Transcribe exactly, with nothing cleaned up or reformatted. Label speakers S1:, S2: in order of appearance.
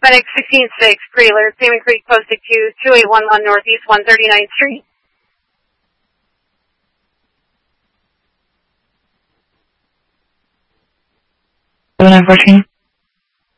S1: FedEx sixteen six, Pretty Alert, Salmon Creek, posted to two eight one one Northeast one thirty-ninth Street.
S2: seven nine fourteen.